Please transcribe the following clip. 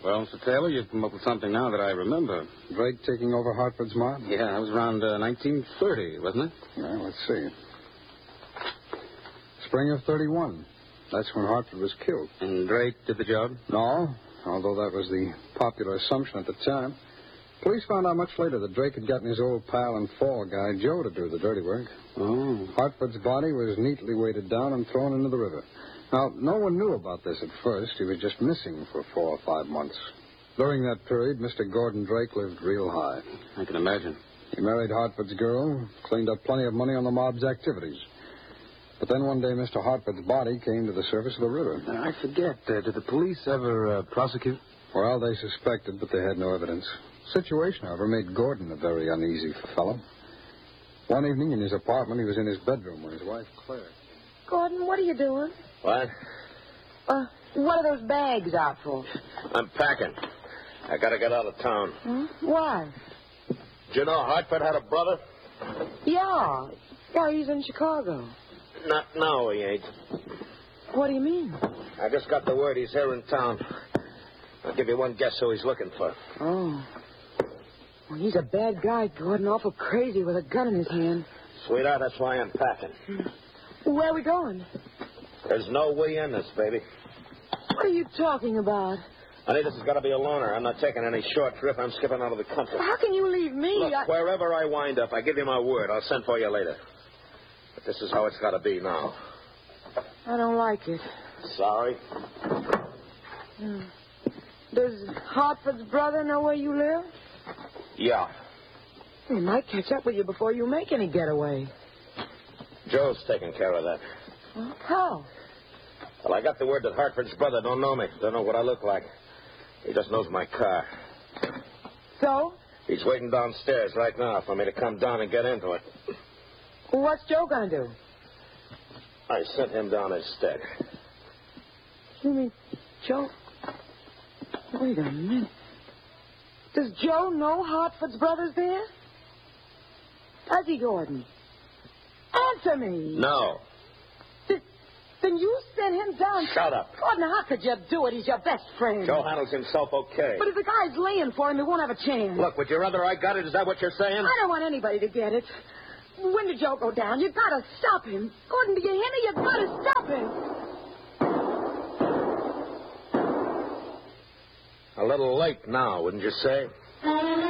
Well, Mr. Taylor, you've come up with something now that I remember. Drake taking over Hartford's mob? Yeah, it was around 1930, wasn't it? Yeah, let's see. Spring of 31. That's when Hartford was killed. And Drake did the job? No, although that was the popular assumption at the time. Police found out much later that Drake had gotten his old pal and fall guy, Joe, to do the dirty work. Oh. Hartford's body was neatly weighted down and thrown into the river. Now, no one knew about this at first. He was just missing for 4 or 5 months. During that period, Mr. Gordon Drake lived real high. I can imagine. He married Hartford's girl, cleaned up plenty of money on the mob's activities. But then one day, Mr. Hartford's body came to the surface of the river. I forget. Did the police ever prosecute? Well, they suspected, but they had no evidence. The situation, however, made Gordon a very uneasy fellow. One evening in his apartment, he was in his bedroom when his wife, Claire... Gordon, what are you doing? What? What are those bags out for? I'm packing. I gotta get out of town. Why? Did you know Hartford had a brother? Yeah. Why, he's in Chicago. No, he ain't. What do you mean? I just got the word he's here in town. I'll give you one guess who he's looking for. Oh. Well, he's a bad guy, Gordon. Awful crazy with a gun in his hand. Sweetheart, that's why I'm packing. Where are we going? There's no we in this, baby. What are you talking about? Honey, this has got to be a loner. I'm not taking any short trip. I'm skipping out of the country. How can you leave me? Look, wherever I wind up, I give you my word. I'll send for you later. But this is how it's got to be now. I don't like it. Sorry. Does Hartford's brother know where you live? Yeah. He might catch up with you before you make any getaway. Joe's taking care of that. How? Well, I got the word that Hartford's brother don't know me. Don't know what I look like. He just knows my car. So? He's waiting downstairs right now for me to come down and get into it. What's Joe going to do? I sent him down instead. You mean Joe? Wait a minute. Does Joe know Hartford's brother's there? Does he, Gordon? Answer me. No. Then you sent him down. Shut up. Gordon, how could you do it? He's your best friend. Joe handles himself okay. But if the guy's laying for him, he won't have a chance. Look, would you rather I got it? Is that what you're saying? I don't want anybody to get it. When did Joe go down? You've got to stop him. Gordon, do you hear me? You've got to stop him. A little late now, wouldn't you say?